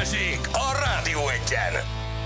Balázsék a Rádió Egyen!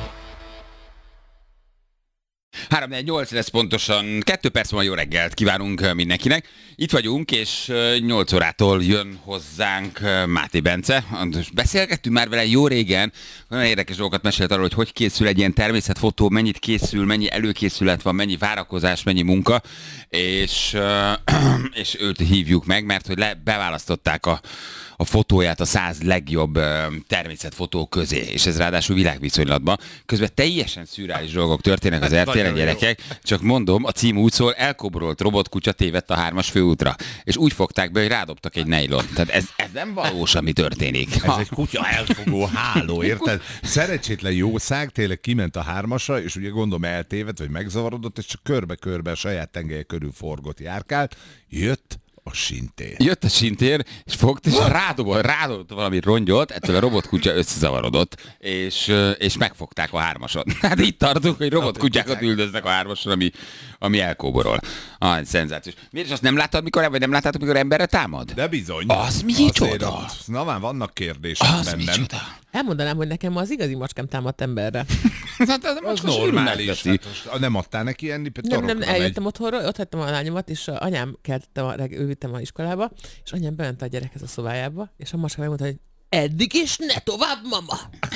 3-4-8 lesz pontosan, 2 perc van, jó reggelt kívánunk mindenkinek. Itt vagyunk, és 8 órától jön hozzánk Máté Bence. Beszélgettünk már vele jó régen, nagyon érdekes dolgokat mesélt arról, hogy készül egy ilyen természetfotó, mennyit készül, mennyi előkészület van, mennyi várakozás, mennyi munka, és őt hívjuk meg, mert hogy beválasztották a fotóját a 100 legjobb természetfotó közé, és ez ráadásul világviszonylatban. Közben teljesen szürreális dolgok történnek az RTL-en, gyerekek, csak mondom, a cím úgy szól, elkobrolt robotkutya tévedt a 3-as főútra, és úgy fogták be, hogy rádobtak egy nejlon. Tehát ez nem valós, ami történik. Ez egy kutya elfogó háló, érted? Szerencsétlen jószág tényleg kiment a 3-asra, és ugye gondolom eltévedt, vagy megzavarodott, és csak körbe-körbe a saját tengelye körül forgott, járkált, jött a sintér, és fogta, és rádobott valami rongyolt, ettől a robotkutya összezavarodott, és megfogták a 3-ason. Hát itt tartunk, hogy robotkutyákat üldöznek a 3-ason, ami elkóborol. Szenzációs. Miért is azt nem láttad, mikor emberre támad? De bizony. Az micsoda? Na már vannak kérdések bennem. Micsoda? Elmondanám, hogy nekem az igazi macskám támadt emberre. Az normális. Hát, nem adtál neki enni? Nem, eljöttem otthonról, ott hagytam a lányomat, és anyám ő vittem a iskolába, és anyám bement a gyerekhez a szobájába, és a macska megmondta, hogy eddig is ne tovább, mama!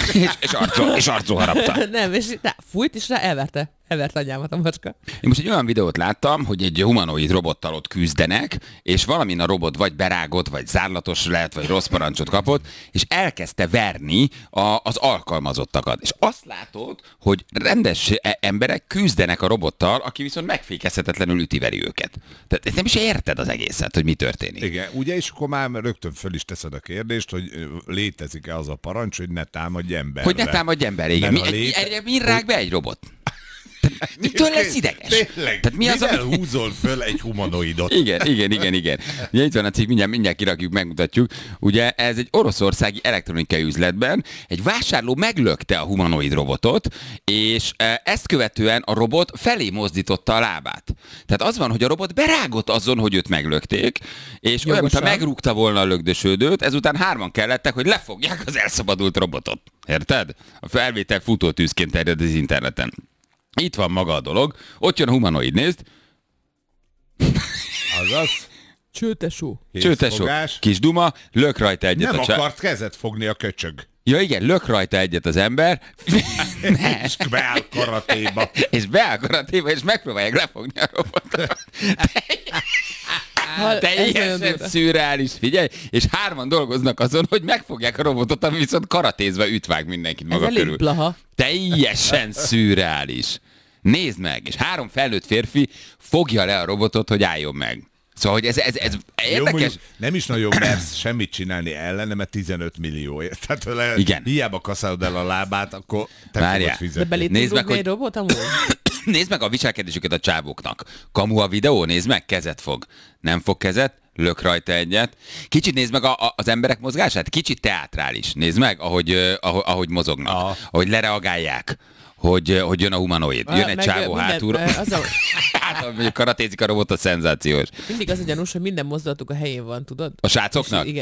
és arcul harapta. Nem, és fújt, és elverte anyámat a macska. Én most egy olyan videót láttam, hogy egy humanoid robottal ott küzdenek, és valamin a robot vagy berágott, vagy zárlatos lett, vagy rossz parancsot kapott, és elkezdte verni az alkalmazottakat. És azt látod, hogy rendes emberek küzdenek a robottal, aki viszont megfékezhetetlenül üti-veri őket. Tehát nem is érted az egészet, hogy mi történik. Igen, ugye, és akkor már rögtön föl is teszed a kérdést, hogy létezik-e az a parancs, hogy ne támadj emberre. Hogy ne támadj emberre, igen. Mi rág be egy robot? Mitől lesz ideges? Tényleg, tehát mivel húzol föl egy humanoidot? Igen. Ugye itt van a cikk, mindjárt kirakjuk, megmutatjuk. Ugye ez egy oroszországi elektronikai üzletben egy vásárló meglökte a humanoid robotot, és ezt követően a robot felé mozdította a lábát. Tehát az van, hogy a robot berágott azon, hogy őt meglökték, és olyan, mintha megrúgta volna a lögdösödőt, ezután 3 kellettek, hogy lefogják az elszabadult robotot. Érted? A felvétel futótűzként terjed az interneten. Itt van maga a dolog, ott jön a humanoid, nézd. Azaz. Csőtesó. Kis duma, lök rajta egyet nem akart kezet fogni a köcsög. Ja igen, lök rajta egyet az ember. És beáll karatéba. És megpróbálják lefogni a robotot. Teljesen szürreális, figyelj, és 3 dolgoznak azon, hogy megfogják a robotot, ami viszont karatézve ütvág mindenkit maga körül. Plaha. Teljesen szürreális. Nézd meg, és 3 felnőtt férfi fogja le a robotot, hogy álljon meg. Szóval, hogy ez érdekes. Jó, nem is nagyon mersz semmit csinálni ellene, mert 15 millióért. Tehát igen. Hiába kaszálod el a lábát, akkor te fogod fizetni. De belé meg, hogy... egy robot amúgy? Nézd meg a viselkedésüket a csávóknak. Kamu a videó, nézd meg, kezet fog. Nem fog kezet, lök rajta egyet. Kicsit nézd meg az emberek mozgását, kicsit teátrális. Nézd meg, ahogy mozognak, ahogy lereagálják. Hogy jön a humanoid. Jön egy csávó hátulra. Karatézik a robot, a szenzációs. Mindig az a gyanús, hogy minden mozdulatuk a helyén van, tudod? A srácoknak? Igen,